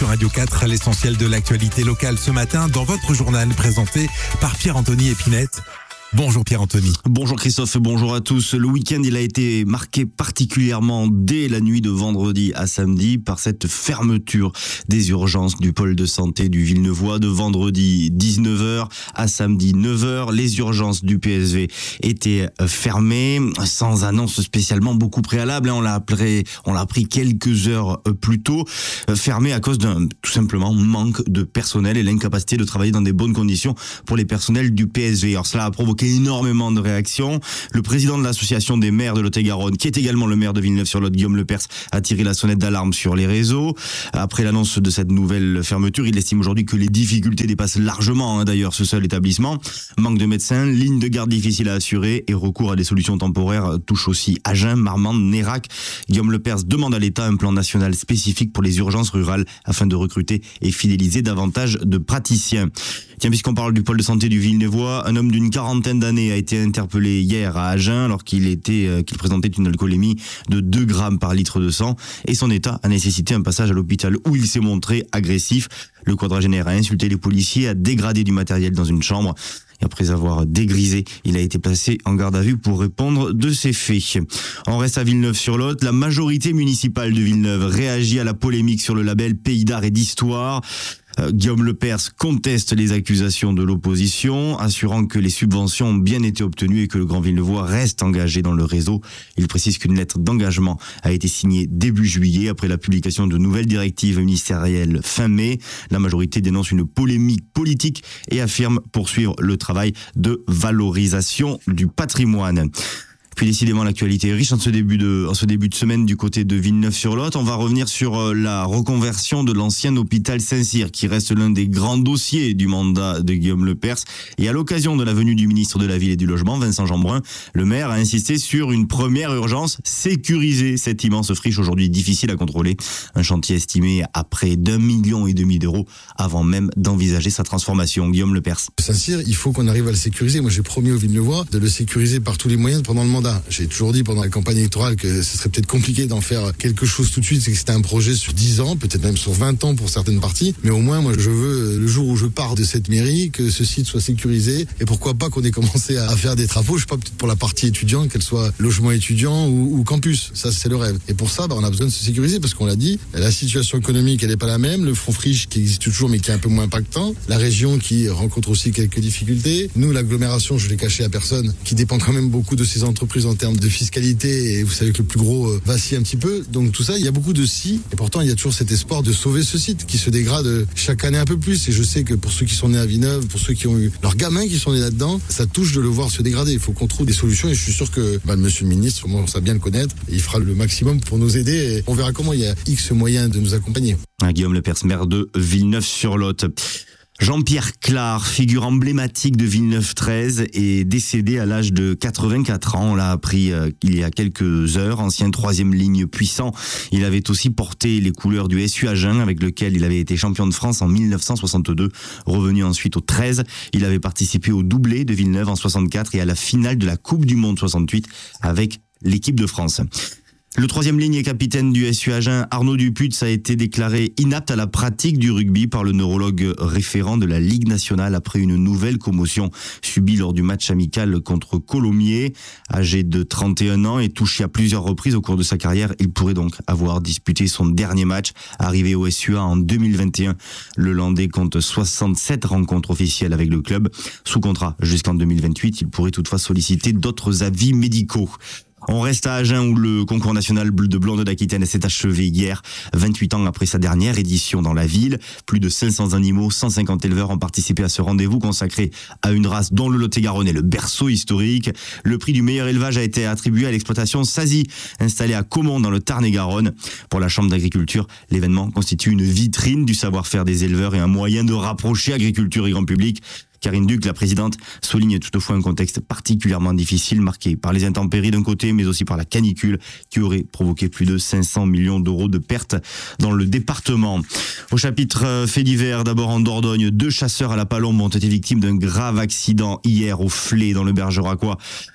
sur Radio 4, l'essentiel de l'actualité locale ce matin dans votre journal présenté par Pierre-Anthony Épinette. Bonjour Pierre-Anthony. Bonjour Christophe, bonjour à tous. Le week-end, il a été marqué particulièrement dès la nuit de vendredi à samedi par cette fermeture des urgences du pôle de santé du Villeneuvois de vendredi 19h à samedi 9h. Les urgences du PSV étaient fermées sans annonce spécialement beaucoup préalable. On l'a appris quelques heures plus tôt, fermées à cause d'un tout simplement manque de personnel et l'incapacité de travailler dans des bonnes conditions pour les personnels du PSV. Alors cela a provoqué énormément de réactions. Le président de l'association des maires de Lot-et-Garonne, qui est également le maire de Villeneuve-sur-Lot, Guillaume Lepers, a tiré la sonnette d'alarme sur les réseaux. Après l'annonce de cette nouvelle fermeture, il estime aujourd'hui que les difficultés dépassent largement d'ailleurs ce seul établissement. Manque de médecins, ligne de garde difficile à assurer et recours à des solutions temporaires touche aussi Agen, Marmande, Nérac. Guillaume Lepers demande à l'État un plan national spécifique pour les urgences rurales afin de recruter et fidéliser davantage de praticiens. Tiens, puisqu'on parle du pôle de santé du Villeneuvois, un homme d'une quarantaine d'années a été interpellé hier à Agen alors qu'il présentait une alcoolémie de 2 grammes par litre de sang et son état a nécessité un passage à l'hôpital où il s'est montré agressif. Le quadragénaire a insulté les policiers, a dégradé du matériel dans une chambre. Et après avoir dégrisé, il a été placé en garde à vue pour répondre de ses faits. On reste à Villeneuve-sur-Lot. La majorité municipale de Villeneuve réagit à la polémique sur le label Pays d'Art et d'Histoire. Guillaume Lepers conteste les accusations de l'opposition, assurant que les subventions ont bien été obtenues et que le Grand Villeneuvois reste engagé dans le réseau. Il précise qu'une lettre d'engagement a été signée début juillet après la publication de nouvelles directives ministérielles fin mai. La majorité dénonce une polémique politique et affirme poursuivre le travail de valorisation du patrimoine. Puis décidément l'actualité est riche en ce début de semaine du côté de Villeneuve-sur-Lot. On va revenir sur la reconversion de l'ancien hôpital Saint-Cyr qui reste l'un des grands dossiers du mandat de Guillaume Lepers. Et à l'occasion de la venue du ministre de la Ville et du Logement, Vincent Jeanbrun, le maire a insisté sur une première urgence, sécuriser cette immense friche aujourd'hui difficile à contrôler. Un chantier estimé à près d'1,5 million d'euros avant même d'envisager sa transformation. Guillaume Lepers. Saint-Cyr, il faut qu'on arrive à le sécuriser. Moi j'ai promis aux Villeneuvois de le sécuriser par tous les moyens pendant le mandat. J'ai toujours dit pendant la campagne électorale que ce serait peut-être compliqué d'en faire quelque chose tout de suite, c'est que c'était un projet sur 10 ans, peut-être même sur 20 ans pour certaines parties, mais au moins moi je veux, le jour où je pars de cette mairie, que ce site soit sécurisé, et pourquoi pas qu'on ait commencé à faire des travaux, je sais pas, peut-être pour la partie étudiante, qu'elle soit logement étudiant ou campus, ça c'est le rêve. Et pour ça, on a besoin de se sécuriser, parce qu'on l'a dit, la situation économique elle est pas la même, le front friche qui existe toujours mais qui est un peu moins impactant, la région qui rencontre aussi quelques difficultés, nous l'agglomération, je l'ai caché à personne, qui dépend quand même beaucoup de ces entreprises en termes de fiscalité, et vous savez que le plus gros vacille un petit peu, donc tout ça, il y a beaucoup de si, et pourtant il y a toujours cet espoir de sauver ce site qui se dégrade chaque année un peu plus, et je sais que pour ceux qui sont nés à Villeneuve, pour ceux qui ont eu leurs gamins qui sont nés là-dedans, ça touche de le voir se dégrader. Il faut qu'on trouve des solutions, et je suis sûr que monsieur le ministre, moi on sait bien le connaître, et il fera le maximum pour nous aider, et on verra comment il y a X moyens de nous accompagner. Guillaume Lepers, maire de Villeneuve-sur-Lot. Jean-Pierre Clar, figure emblématique de Villeneuve 13, est décédé à l'âge de 84 ans. On l'a appris il y a quelques heures. Ancien 3e ligne puissant, il avait aussi porté les couleurs du SU Agen avec lequel il avait été champion de France en 1962. Revenu ensuite au 13, il avait participé au doublé de Villeneuve en 64 et à la finale de la Coupe du Monde 68 avec l'équipe de France. Le 3e ligne et capitaine du SU Agen, Arnaud Duputz, a été déclaré inapte à la pratique du rugby par le neurologue référent de la Ligue nationale après une nouvelle commotion subie lors du match amical contre Colomiers. Âgé de 31 ans et touché à plusieurs reprises au cours de sa carrière, il pourrait donc avoir disputé son dernier match. Arrivé au SUA en 2021, le Landais compte 67 rencontres officielles avec le club. Sous contrat jusqu'en 2028, il pourrait toutefois solliciter d'autres avis médicaux. On reste à Agen où le concours national de blonde d'Aquitaine s'est achevé hier, 28 ans après sa dernière édition dans la ville. Plus de 500 animaux, 150 éleveurs ont participé à ce rendez-vous consacré à une race dont le Lot-et-Garonne est le berceau historique. Le prix du meilleur élevage a été attribué à l'exploitation Sazy, installée à Caumont dans le Tarn-et-Garonne. Pour la Chambre d'agriculture, l'événement constitue une vitrine du savoir-faire des éleveurs et un moyen de rapprocher agriculture et grand public. Karine Duc, la présidente, souligne toutefois un contexte particulièrement difficile marqué par les intempéries d'un côté, mais aussi par la canicule qui aurait provoqué plus de 500 millions d'euros de pertes dans le département. Au chapitre fait divers, d'abord en Dordogne, 2 chasseurs à la palombe ont été victimes d'un grave accident hier au Flé dans le Bergeracois.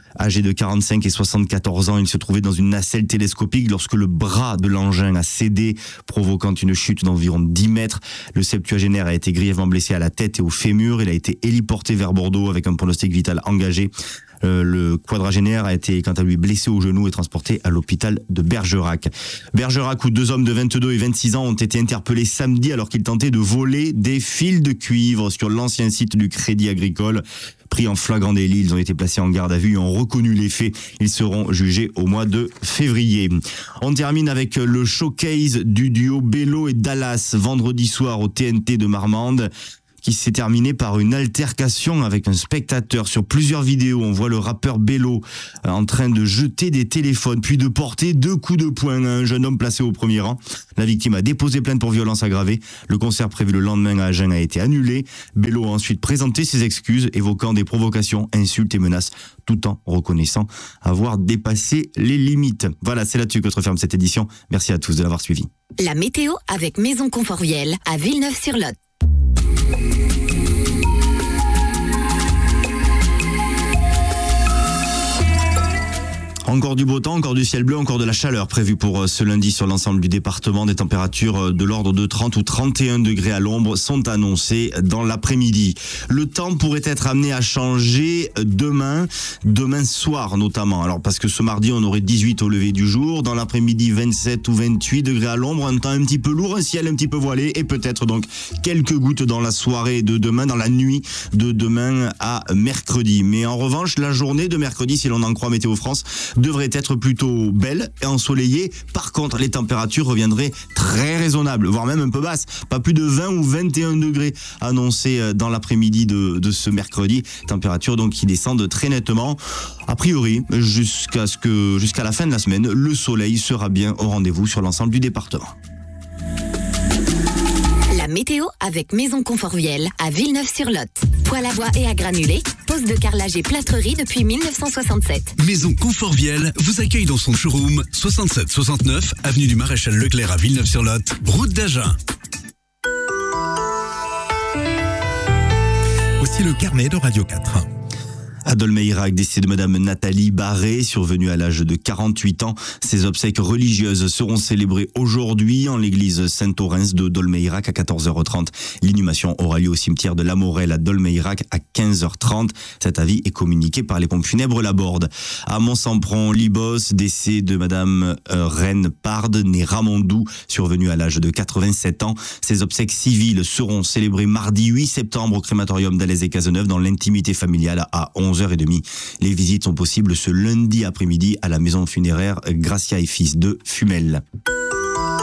Âgé de 45 et 74 ans, il se trouvait dans une nacelle télescopique lorsque le bras de l'engin a cédé, provoquant une chute d'environ 10 mètres. Le septuagénaire a été grièvement blessé à la tête et au fémur. Il a été héliporté vers Bordeaux avec un pronostic vital engagé. Le quadragénaire a été quant à lui blessé au genou et transporté à l'hôpital de Bergerac. Bergerac, où 2 hommes de 22 et 26 ans ont été interpellés samedi alors qu'ils tentaient de voler des fils de cuivre sur l'ancien site du Crédit Agricole. Pris en flagrant délit, ils ont été placés en garde à vue et ont reconnu les faits. Ils seront jugés au mois de février. On termine avec le showcase du duo Bello et Dallas vendredi soir au TNT de Marmande, qui s'est terminé par une altercation avec un spectateur. Sur plusieurs vidéos, on voit le rappeur Bello en train de jeter des téléphones, puis de porter 2 coups de poing à un jeune homme placé au premier rang. La victime a déposé plainte pour violence aggravée. Le concert prévu le lendemain à Agen a été annulé. Bello a ensuite présenté ses excuses, évoquant des provocations, insultes et menaces, tout en reconnaissant avoir dépassé les limites. Voilà, c'est là-dessus que se referme cette édition. Merci à tous de l'avoir suivi. La météo avec Maison Conforviel à Villeneuve-sur-Lot. Encore du beau temps, encore du ciel bleu, encore de la chaleur prévue pour ce lundi sur l'ensemble du département. Des températures de l'ordre de 30 ou 31 degrés à l'ombre sont annoncées dans l'après-midi. Le temps pourrait être amené à changer demain soir notamment. Alors parce que ce mardi on aurait 18 au lever du jour, dans l'après-midi 27 ou 28 degrés à l'ombre, un temps un petit peu lourd, un ciel un petit peu voilé et peut-être donc quelques gouttes dans la soirée de demain, dans la nuit de demain à mercredi. Mais en revanche, la journée de mercredi, si l'on en croit Météo France, devrait être plutôt belle et ensoleillée. Par contre, les températures reviendraient très raisonnables, voire même un peu basses. Pas plus de 20 ou 21 degrés annoncés dans l'après-midi de ce mercredi. Températures donc qui descendent très nettement. A priori, jusqu'à la fin de la semaine, le soleil sera bien au rendez-vous sur l'ensemble du département. La météo avec Maison Conforviel à Villeneuve-sur-Lot. Poêle à bois et à granulés, pose de carrelage et plâtrerie depuis 1967. Maison Conforviel vous accueille dans son showroom 67-69 avenue du Maréchal Leclerc à Villeneuve-sur-Lot, route d'Agen. Aussi le carnet de Radio 4. À Dolmeïrac, décès de Madame Nathalie Barré, survenue à l'âge de 48 ans. Ses obsèques religieuses seront célébrées aujourd'hui en l'église Saint-Orens de Dolmeïrac à 14h30. L'inhumation aura lieu au cimetière de la Morelle à Dolmeïrac à 15h30. Cet avis est communiqué par les pompes funèbres Laborde. À Mont-Sampron-Libos, décès de Madame Reine Parde, née Ramondou, survenue à l'âge de 87 ans. Ses obsèques civiles seront célébrées mardi 8 septembre au crématorium d'Alès et Cazeneuve dans l'intimité familiale à 11h30. Les visites sont possibles ce lundi après-midi à la maison funéraire Gracia et Fils de Fumel.